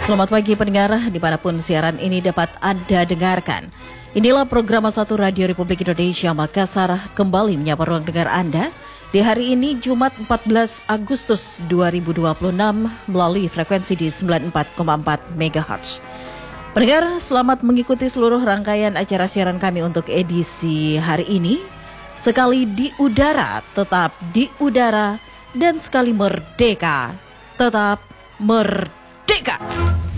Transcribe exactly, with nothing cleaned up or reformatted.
Selamat pagi pendengar, dimanapun siaran ini dapat Anda dengarkan. Inilah program satu Radio Republik Indonesia Makassar kembali menyapa ruang dengar Anda di hari ini Jumat empat belas Agustus dua ribu dua puluh enam melalui frekuensi di sembilan puluh empat koma empat megahertz. Pendengar, selamat mengikuti seluruh rangkaian acara siaran kami untuk edisi hari ini. Sekali di udara, tetap di udara, dan sekali merdeka, tetap merdeka.